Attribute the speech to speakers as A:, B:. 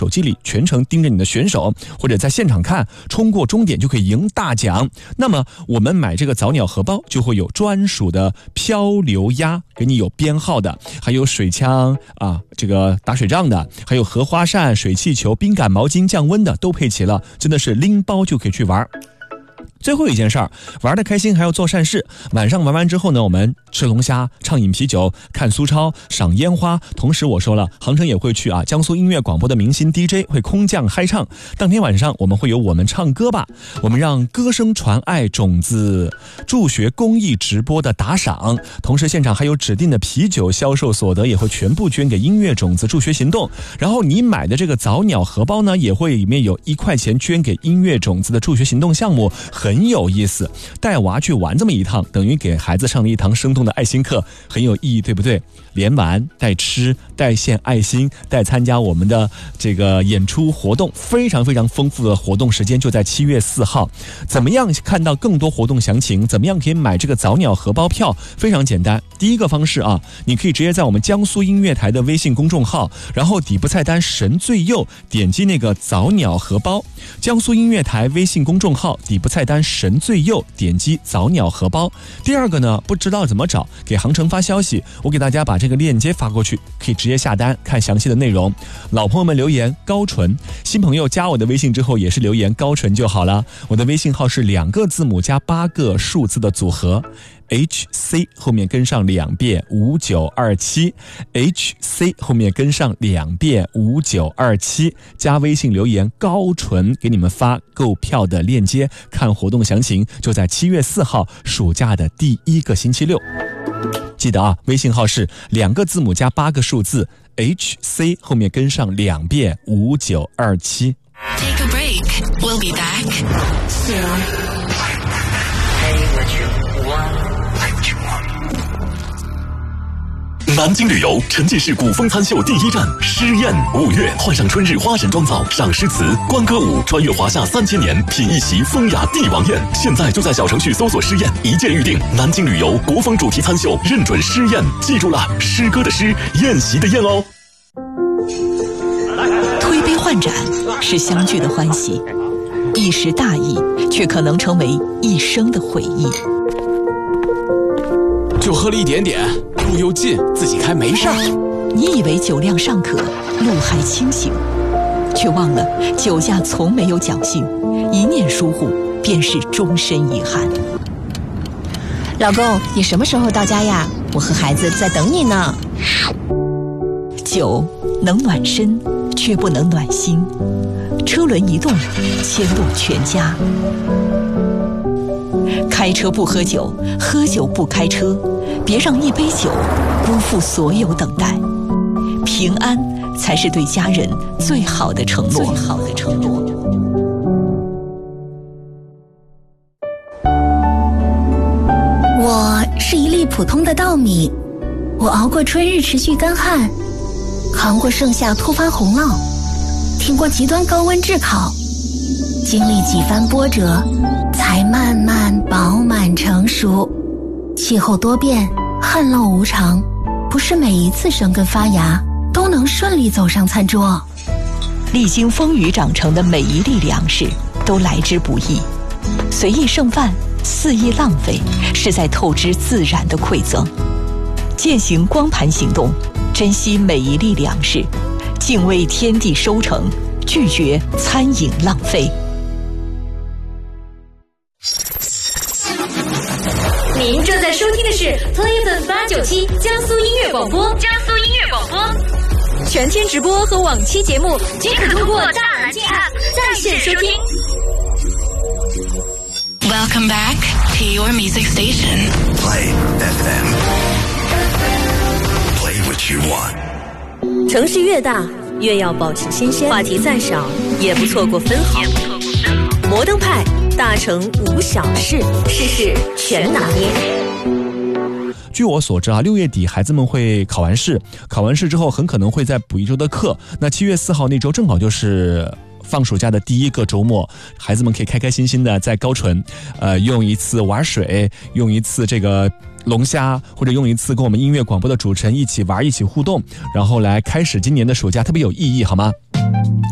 A: 手机里全程盯着你的选手，或者在现场看，冲过终点就可以赢大奖。那么我们买这个早鸟荷包就会有专属的漂流鸭，给你有编号的，还有水枪啊，这个打水仗的，还有荷花扇、水气球、冰感毛巾、降温的都配齐了，真的是拎包就可以去玩。最后一件事儿，玩得开心还要做善事。晚上玩完之后呢，我们吃龙虾、畅饮啤酒、看苏超、赏烟花。同时我说了，航程也会去江苏音乐广播的明星 DJ 会空降嗨唱。当天晚上我们会有我们唱歌吧，我们让歌声传爱种子助学公益直播的打赏，同时现场还有指定的啤酒销售所得也会全部捐给音乐种子助学行动。然后你买的这个早鸟荷包呢，也会里面有1块钱捐给音乐种子的助学行动项目，很有意思。带娃去玩这么一趟，等于给孩子上了一堂生动的爱心课，很有意义，对不对？连玩带吃带献爱心带参加我们的这个演出活动，非常非常丰富的活动时间就在7月4号。怎么样看到更多活动详情，怎么样可以买这个早鸟荷包票？非常简单，第一个方式你可以直接在我们江苏音乐台的微信公众号，然后底部菜单神最右点击那个早鸟荷包，江苏音乐台微信公众号底部菜单神最右点击早鸟荷包。第二个呢，不知道怎么找，给航程发消息，我给大家把这个链接发过去，可以直接下单看详细的内容。老朋友们留言高纯，新朋友加我的微信之后也是留言高纯就好了。我的微信号是2个字母加8个数字的组合，HC 后面跟上2遍5927， HC 后面跟上2遍5927，加微信留言高纯，给你们发购票的链接，看活动详情就在7月4号暑假的第1个星期六。记得微信号是2个字母加8个数字， HC 后面跟上2遍5927。
B: Take a break, we'll be back soon.
C: Play what you want.
D: 南京旅游沉浸式古风餐秀第1站诗宴，5月换上春日花神妆造，赏诗词，观歌舞，穿越华夏3000年，品一席风雅帝王宴。现在就在小程序搜索诗宴，一键预定。南京旅游国风主题餐秀，认准诗宴，记住了，诗歌的诗，宴席的宴哦。
E: 推杯换盏是相聚的欢喜，一时大意却可能成为一生的回忆。
F: 就喝了一点点，路又近，自己开没事儿。
E: 你以为酒量尚可，路还清醒，却忘了酒驾从没有侥幸，一念疏忽便是终身遗憾。
G: 老公，你什么时候到家呀？我和孩子在等你呢。
E: 酒能暖身，却不能暖心。车轮一动，牵动全家。开车不喝酒，喝酒不开车，别让一杯酒辜负所有等待。平安才是对家人最好的承诺。
H: 我是一粒普通的稻米，我熬过春日持续干旱，扛过盛夏突发洪涝，挺过极端高温炙烤，经历几番波折，才慢慢饱满成熟。气候多变，旱涝无常，不是每一次生根发芽都能顺利走上餐桌。
E: 历经风雨长成的每一粒粮食都来之不易，随意剩饭，肆意浪费，是在透支自然的馈赠。践行光盘行动，珍惜每一粒粮食，敬畏天地收成，拒绝餐饮浪费。
I: 您正在收听的是 Play897 江苏音乐广播，全天直播和往期节目均可通过大蓝鲸 App 在线收听。
B: Welcome back to your music station.
J: Play FM. Play what you want.
I: 城市越大，越要保持新鲜，话题再少也不错过分毫。摩登派，大城无小事，事事全拿捏。
A: 据我所知6月底孩子们会考完试之后很可能会再补1周的课，那7月4号那周正好就是放暑假的第1个周末，孩子们可以开开心心的在高淳用一次玩水，用一次这个龙虾，或者用一次跟我们音乐广播的主持人一起玩，一起互动，然后来开始今年的暑假，特别有意义，好吗？